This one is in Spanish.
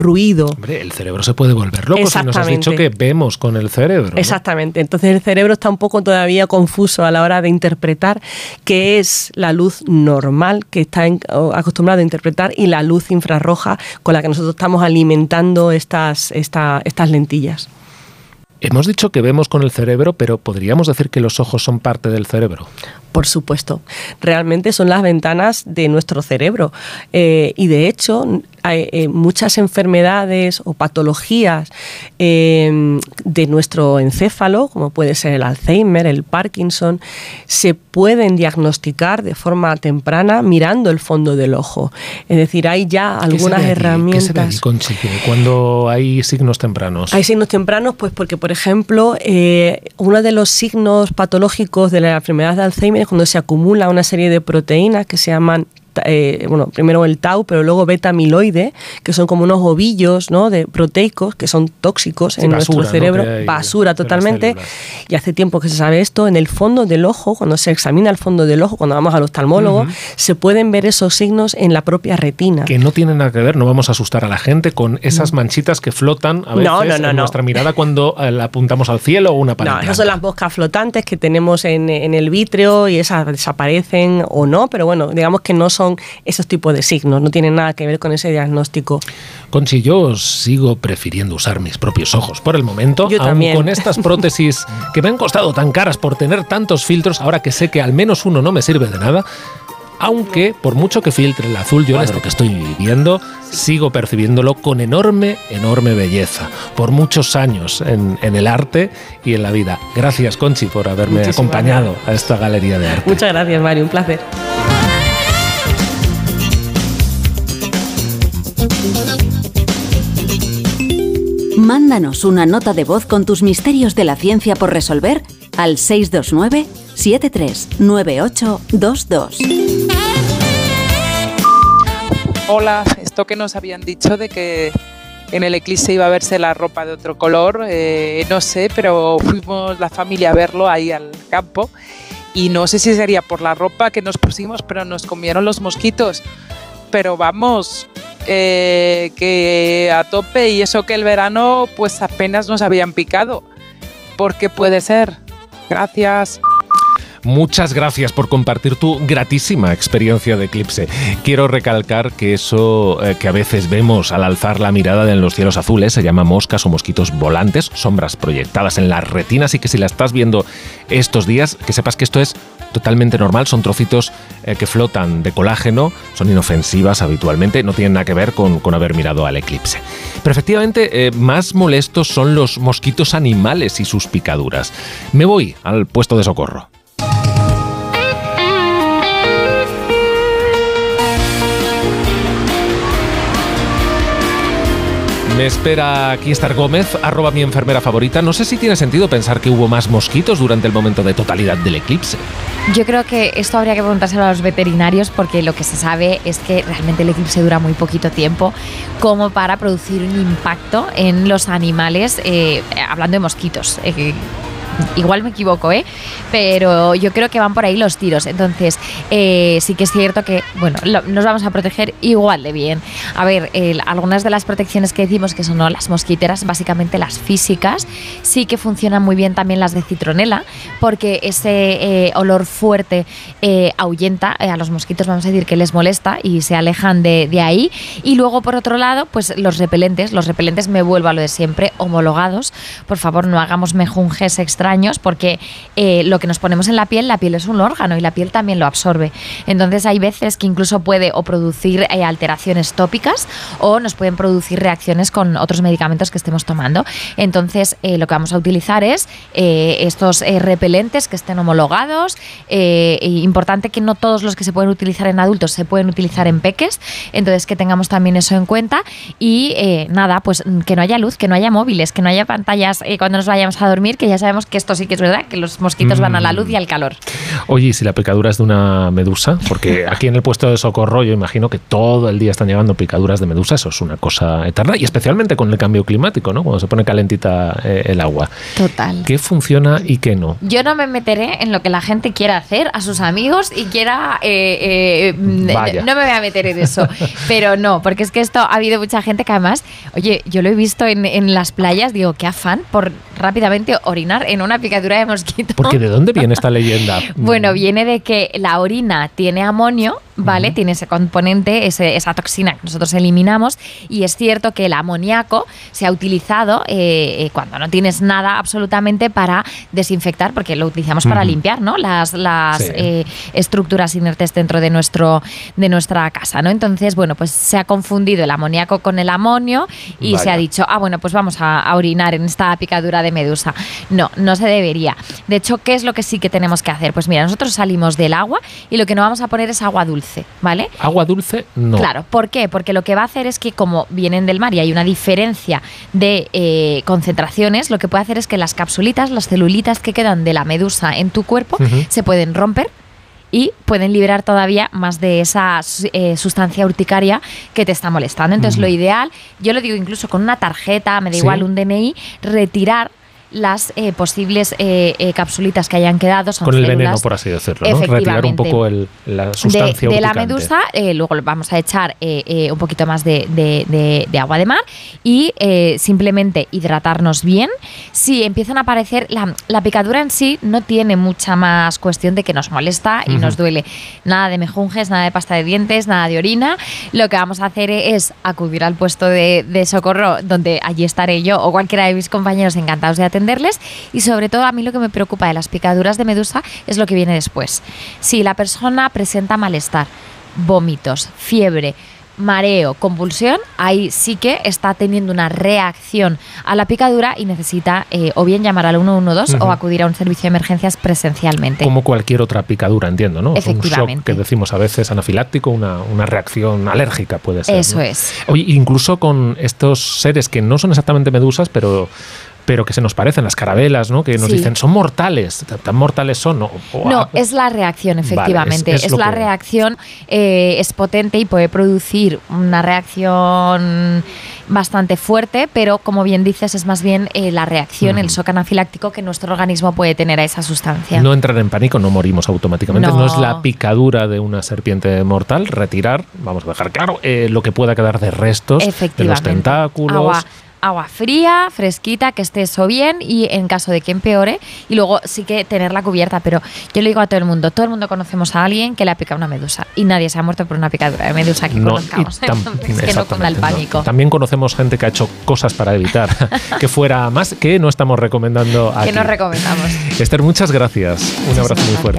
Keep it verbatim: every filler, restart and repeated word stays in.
ruido. Hombre, el cerebro se puede volver loco si nos has dicho que vemos con el cerebro, ¿no? Exactamente. Entonces el cerebro está un poco todavía confuso a la hora de interpretar qué es la luz normal que está en, acostumbrado a interpretar y la luz infrarroja con la que nosotros estamos alimentando estas, esta, estas lentillas. Hemos dicho que vemos con el cerebro, pero ¿podríamos decir que los ojos son parte del cerebro? Por supuesto. Realmente son las ventanas de nuestro cerebro. Eh, y de hecho, hay eh, muchas enfermedades o patologías eh, de nuestro encéfalo, como puede ser el Alzheimer, el Parkinson, se pueden diagnosticar de forma temprana mirando el fondo del ojo. Es decir, hay ya algunas herramientas. ¿Qué se ve ahí, Conchi, cuando hay signos tempranos? Hay signos tempranos, pues porque, por ejemplo, eh, uno de los signos patológicos de la enfermedad de Alzheimer es cuando se acumula una serie de proteínas que se llaman Eh, bueno, primero el tau, pero luego beta-amiloide, que son como unos ovillos, ¿no?, de proteicos que son tóxicos sí, en basura, nuestro cerebro, ¿no? Basura totalmente. Y hace tiempo que se sabe esto. En el fondo del ojo, cuando se examina el fondo del ojo, cuando vamos al oftalmólogo, uh-huh. se pueden ver esos signos en la propia retina. Que no tienen nada que ver, no vamos a asustar a la gente con esas manchitas que flotan a veces no, no, no, en no. nuestra mirada cuando la apuntamos al cielo o una pared. No, esas son las moscas flotantes que tenemos en, en el vítreo y esas desaparecen o no, pero bueno, digamos que no son son esos tipos de signos, no tienen nada que ver con ese diagnóstico. Conchi, yo sigo prefiriendo usar mis propios ojos por el momento, yo aun también. Con estas prótesis que me han costado tan caras por tener tantos filtros, ahora que sé que al menos uno no me sirve de nada. Aunque, por mucho que filtre el azul, yo en esto que estoy viviendo, sigo percibiéndolo con enorme, enorme belleza. Por muchos años en, en el arte y en la vida. Gracias, Conchi, por haberme Muchísimas acompañado gracias. a esta galería de arte. Muchas gracias, Mario. Un placer. Mándanos una nota de voz con tus misterios de la ciencia por resolver al seis dos nueve, siete tres nueve ocho dos dos. Hola, esto que nos habían dicho de que en el eclipse iba a verse la ropa de otro color, eh, no sé, pero fuimos la familia a verlo ahí al campo y no sé si sería por la ropa que nos pusimos, pero nos comieron los mosquitos. Pero vamos, eh, que a tope, y eso que el verano pues apenas nos habían picado. ¿Por qué puede ser? Gracias. Muchas gracias por compartir tu gratísima experiencia de eclipse. Quiero recalcar que eso eh, que a veces vemos al alzar la mirada en los cielos azules se llama moscas o mosquitos volantes, sombras proyectadas en las retinas, y que si la estás viendo estos días, que sepas que esto es totalmente normal, son trocitos eh, que flotan de colágeno, son inofensivas habitualmente, no tienen nada que ver con, con haber mirado al eclipse. Pero efectivamente, eh, más molestos son los mosquitos animales y sus picaduras. Me voy al puesto de socorro. Me espera aquí Estar Gómez, arroba mi enfermera favorita. No sé si tiene sentido pensar que hubo más mosquitos durante el momento de totalidad del eclipse. Yo creo que esto habría que preguntárselo a los veterinarios, porque lo que se sabe es que realmente el eclipse dura muy poquito tiempo como para producir un impacto en los animales, eh, hablando de mosquitos. Eh, Igual me equivoco, ¿eh? Pero yo creo que van por ahí los tiros. Entonces, eh, sí que es cierto que, bueno, lo, nos vamos a proteger igual de bien. A ver, eh, algunas de las protecciones que decimos que son ¿no? las mosquiteras, básicamente las físicas, sí que funcionan muy bien también las de citronela, porque ese eh, olor fuerte eh, ahuyenta eh, a los mosquitos, vamos a decir que les molesta y se alejan de, de ahí. Y luego, por otro lado, pues los repelentes, los repelentes me vuelvo a lo de siempre, homologados. Por favor, no hagamos mejunjes extraños, porque eh, lo que nos ponemos en la piel, la piel es un órgano y la piel también lo absorbe. Entonces hay veces que incluso puede o producir eh, alteraciones tópicas o nos pueden producir reacciones con otros medicamentos que estemos tomando. Entonces eh, lo que vamos a utilizar es eh, estos eh, repelentes que estén homologados. Eh, importante que no todos los que se pueden utilizar en adultos se pueden utilizar en peques, entonces que tengamos también eso en cuenta. Y eh, nada, pues que no haya luz, que no haya móviles, que no haya pantallas eh, cuando nos vayamos a dormir, que ya sabemos que esto sí que es verdad, que los mosquitos mm. van a la luz y al calor. Oye, ¿y si la picadura es de una medusa? Porque aquí en el puesto de Socorro yo imagino que todo el día están llegando picaduras de medusa, eso es una cosa eterna, y especialmente con el cambio climático, ¿no? Cuando se pone calentita eh, el agua. Total. ¿Qué funciona y qué no? Yo no me meteré en lo que la gente quiera hacer a sus amigos y quiera... Eh, eh, no me voy a meter en eso, pero no, porque es que esto ha habido mucha gente que además, oye, yo lo he visto en, en las playas, digo, qué afán por rápidamente orinar en una picadura de mosquito. Porque ¿de dónde viene esta leyenda? Bueno, viene de que la orina tiene amonio, ¿vale? Uh-huh. Tiene ese componente, ese, esa toxina que nosotros eliminamos, y es cierto que el amoníaco se ha utilizado eh, cuando no tienes nada absolutamente para desinfectar, porque lo utilizamos uh-huh. para limpiar, ¿no? Las, las sí. eh, estructuras inertes dentro de nuestro de nuestra casa, ¿no? Entonces, bueno, pues se ha confundido el amoníaco con el amonio y Vaya. se ha dicho, ah, bueno, pues vamos a, a orinar en esta picadura de medusa. No, no se debería. De hecho, ¿qué es lo que sí que tenemos que hacer? Pues mira, nosotros salimos del agua y lo que no vamos a poner es agua dulce, ¿vale? ¿Agua dulce? No. Claro, ¿por qué? Porque lo que va a hacer es que como vienen del mar y hay una diferencia de eh, concentraciones, lo que puede hacer es que las capsulitas, las celulitas que quedan de la medusa en tu cuerpo, uh-huh. se pueden romper y pueden liberar todavía más de esa eh, sustancia urticaria que te está molestando. Entonces, uh-huh. lo ideal, yo lo digo incluso con una tarjeta, me da ¿Sí? igual un D N I, retirar las eh, posibles eh, eh, capsulitas que hayan quedado. Son con el células, veneno, por así decirlo, ¿no? Retirar un poco el, la sustancia de, de urticante. la medusa, eh, luego vamos a echar eh, eh, un poquito más de, de, de, de agua de mar y eh, simplemente hidratarnos bien. Si empiezan a aparecer, la, la picadura en sí no tiene mucha más cuestión de que nos molesta y uh-huh. nos duele. Nada de mejunjes, nada de pasta de dientes, nada de orina. Lo que vamos a hacer es acudir al puesto de, de socorro, donde allí estaré yo o cualquiera de mis compañeros encantados de atender. Y sobre todo a mí lo que me preocupa de las picaduras de medusa es lo que viene después. Si la persona presenta malestar, vómitos, fiebre, mareo, convulsión, ahí sí que está teniendo una reacción a la picadura y necesita eh, o bien llamar al uno uno dos uh-huh. o acudir a un servicio de emergencias presencialmente. Como cualquier otra picadura, entiendo, ¿no? Efectivamente. Un shock que decimos a veces anafiláctico, una, una reacción alérgica puede ser. Eso ¿no? es. Oye, incluso con estos seres que no son exactamente medusas, pero... pero que se nos parecen, las carabelas, ¿no? Que nos sí. dicen, son mortales, ¿tan mortales son? No, o, no es la reacción, efectivamente. Vale, es, es, es la que... reacción, eh, es potente y puede producir una reacción bastante fuerte, pero como bien dices, es más bien eh, la reacción, uh-huh. el shock anafiláctico que nuestro organismo puede tener a esa sustancia. No entrar en pánico, no morimos automáticamente. No, no es la picadura de una serpiente mortal, retirar, vamos a dejar claro, eh, lo que pueda quedar de restos de los tentáculos. Agua. Agua fría, fresquita, que esté eso bien y en caso de que empeore, y luego sí que tenerla cubierta, pero yo le digo a todo el mundo, todo el mundo conocemos a alguien que le ha picado una medusa y nadie se ha muerto por una picadura de medusa que no, conozcamos, tam- entonces que no cunda el pánico. No. También conocemos gente que ha hecho cosas para evitar que fuera más, que no estamos recomendando aquí. Que no recomendamos. Esther, muchas gracias. Un Muchas abrazo muy gracias. fuerte.